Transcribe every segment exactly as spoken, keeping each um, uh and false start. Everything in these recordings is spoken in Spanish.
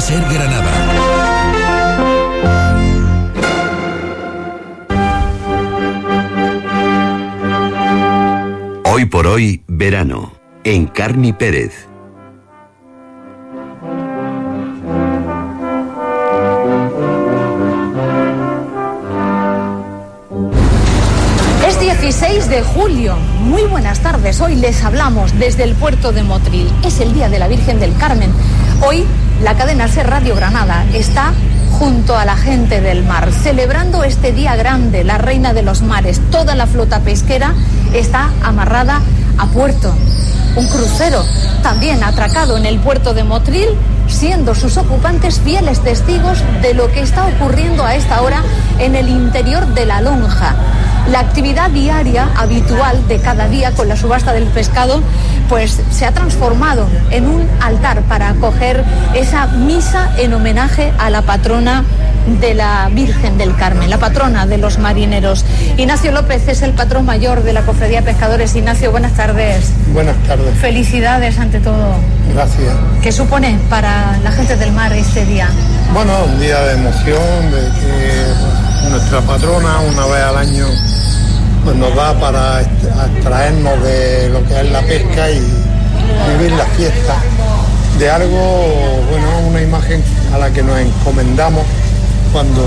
Ser Granada. Hoy por hoy, verano, en Carmi Pérez. Es dieciséis de julio. Muy buenas tardes. Hoy les hablamos desde el puerto de Motril. Es el Día de la Virgen del Carmen. Hoy la cadena Ser Radio Granada está junto a la gente del mar, celebrando este día grande, la reina de los mares. Toda la flota pesquera está amarrada a puerto. Un crucero también atracado en el puerto de Motril, siendo sus ocupantes fieles testigos de lo que está ocurriendo a esta hora en el interior de la lonja. La actividad diaria habitual de cada día con la subasta del pescado pues se ha transformado en un altar para acoger esa misa en homenaje a la patrona de la Virgen del Carmen, la patrona de los marineros. Ignacio López es el patrón mayor de la Cofradía de Pescadores. Ignacio, buenas tardes. Buenas tardes. Felicidades ante todo. Gracias. ¿Qué supone para la gente del mar este día? Bueno, un día de emoción, de que nuestra patrona una vez al año pues nos da para extraernos de lo que es la pesca y vivir la fiesta de algo, bueno, una imagen a la que nos encomendamos cuando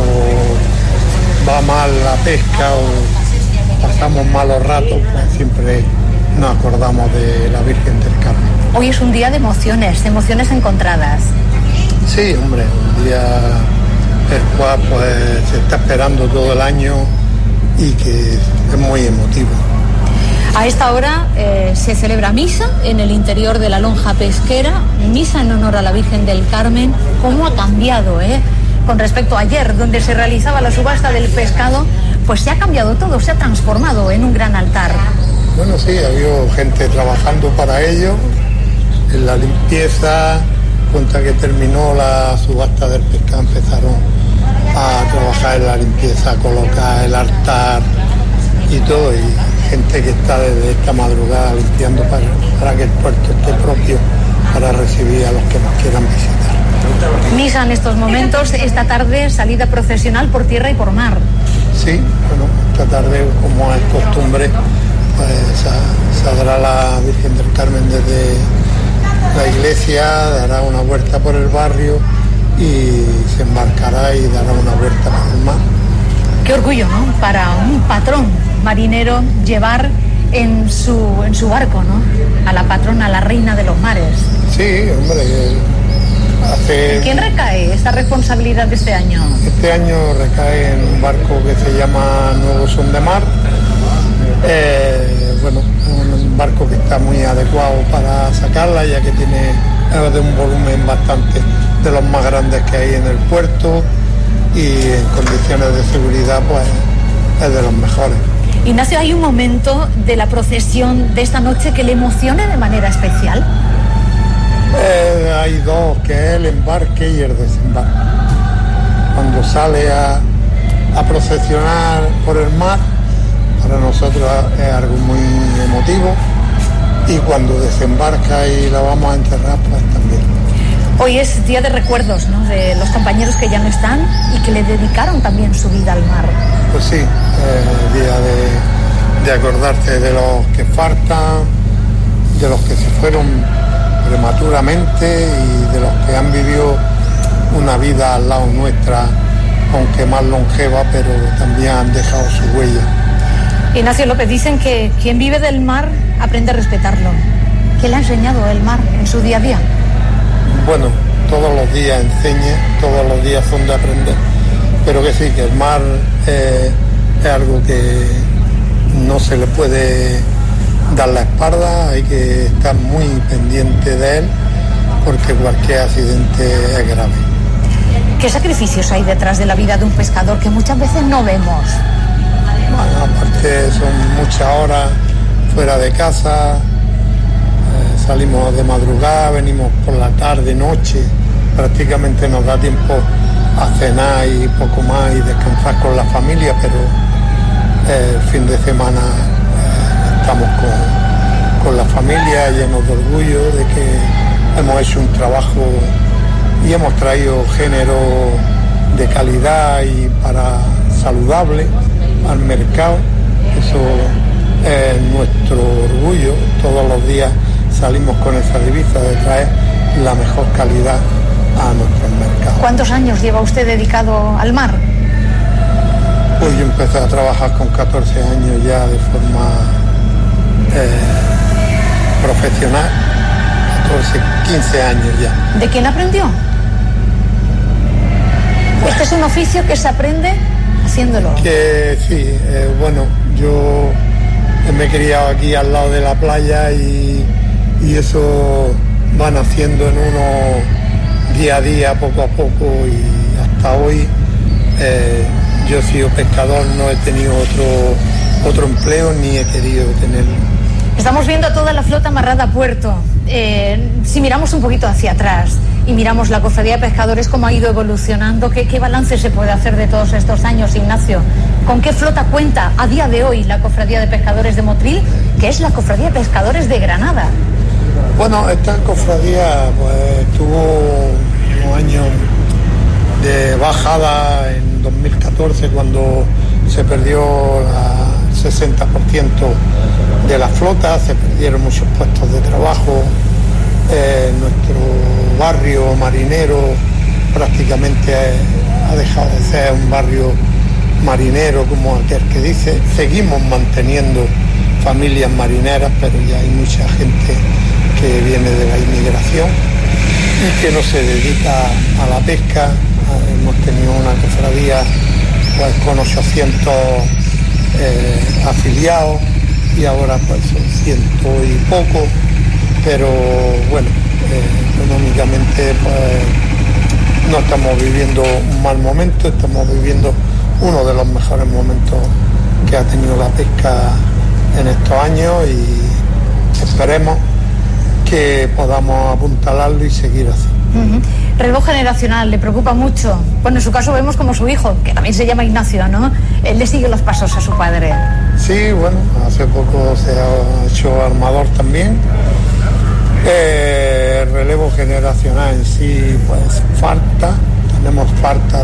va mal la pesca o pasamos malos ratos, pues siempre nos acordamos de la Virgen del Carmen. Hoy es un día de emociones, de emociones encontradas. Sí, hombre, un día el cual pues se está esperando todo el año y que es muy emotivo. A esta hora eh, se celebra misa en el interior de la lonja pesquera, misa en honor a la Virgen del Carmen. ¿Cómo ha cambiado, eh? Con respecto a ayer, donde se realizaba la subasta del pescado, pues se ha cambiado todo, se ha transformado en un gran altar. Bueno, sí, ha habido gente trabajando para ello, en la limpieza. Cuenta que terminó la subasta del pescado, empezaron a trabajar en la limpieza, a colocar el altar y todo, y gente que está desde esta madrugada limpiando para, para que el puerto esté propio para recibir a los que nos quieran visitar. Misa en estos momentos, esta tarde salida procesional por tierra y por mar. Sí, bueno, esta tarde, como es costumbre, pues saldrá la Virgen del Carmen desde la iglesia, dará una vuelta por el barrio y se embarcará y dará una vuelta por el mar. Qué orgullo, ¿no?, para un patrón marinero llevar en su, en su barco, ¿no?, a la patrona, a la reina de los mares. Sí, hombre, hace... ¿En quién recae esta responsabilidad de este año? Este año recae en un barco que se llama Nuevo Son de Mar. Eh, bueno, un barco que está muy adecuado para sacarla, ya que tiene es de un volumen bastante de los más grandes que hay en el puerto y en condiciones de seguridad pues es de los mejores. Ignacio, ¿hay un momento de la procesión de esta noche que le emocione de manera especial? Eh, hay dos, que es el embarque y el desembarque. Cuando sale a, a procesionar por el mar, para nosotros es algo muy emotivo, y cuando desembarca y la vamos a enterrar, pues también. Hoy es día de recuerdos, ¿no?, de los compañeros que ya no están y que le dedicaron también su vida al mar. Pues sí, eh, día de, de acordarte de los que faltan, de los que se fueron prematuramente y de los que han vivido una vida al lado nuestra, aunque más longeva, pero también han dejado su huella. Ignacio López, dicen que quien vive del mar aprende a respetarlo. ¿Qué le ha enseñado el mar en su día a día? Bueno, todos los días enseña, todos los días son de aprender, pero que sí, que el mar eh, es algo que no se le puede dar la espalda, hay que estar muy pendiente de él, porque cualquier accidente es grave. ¿Qué sacrificios hay detrás de la vida de un pescador que muchas veces no vemos? Bueno, aparte son muchas horas fuera de casa, eh, salimos de madrugada, venimos por la tarde, noche, prácticamente nos da tiempo a cenar y poco más y descansar con la familia, pero eh, el fin de semana eh, estamos con, con la familia llenos de orgullo de que hemos hecho un trabajo y hemos traído género de calidad y para saludable al mercado. Eso es nuestro orgullo. Todos los días salimos con esa divisa de traer la mejor calidad a nuestros mercados. ¿Cuántos años lleva usted dedicado al mar? Pues yo empecé a trabajar con catorce años ya de forma eh, profesional, catorce, quince años ya. ¿De quién aprendió? Este es un oficio que se aprende haciéndolo. Que sí, eh, bueno, yo me he criado aquí al lado de la playa y, y eso van haciendo en uno día a día, poco a poco, y hasta hoy eh, yo he sido pescador, no he tenido otro, otro empleo ni he querido tenerlo. Estamos viendo toda la flota amarrada a puerto. Eh, si miramos un poquito hacia atrás y miramos la Cofradía de Pescadores, cómo ha ido evolucionando, ¿qué, qué balance se puede hacer de todos estos años, Ignacio? ¿Con qué flota cuenta a día de hoy la Cofradía de Pescadores de Motril, que es la Cofradía de Pescadores de Granada? Bueno, esta cofradía pues tuvo unos años de bajada en dos mil catorce, cuando se perdió el sesenta por ciento de la flota, se perdieron muchos puestos de trabajo, eh, nuestro barrio marinero prácticamente ha dejado de ser un barrio marinero como aquel que dice. Seguimos manteniendo familias marineras, pero ya hay mucha gente que viene de la inmigración y que no se dedica a la pesca. Hemos tenido una cofradía pues con ochocientos eh, afiliados y ahora pues son ciento y poco, pero bueno, eh, económicamente pues no estamos viviendo un mal momento, estamos viviendo uno de los mejores momentos que ha tenido la pesca en estos años y esperemos que podamos apuntalarlo y seguir así. Uh-huh. Relevo generacional, ¿le preocupa mucho? Bueno, en su caso vemos como su hijo, que también se llama Ignacio, ¿no? Él le sigue los pasos a su padre. Sí, bueno, hace poco se ha hecho armador también. Eh, el relevo generacional en sí, pues falta, tenemos falta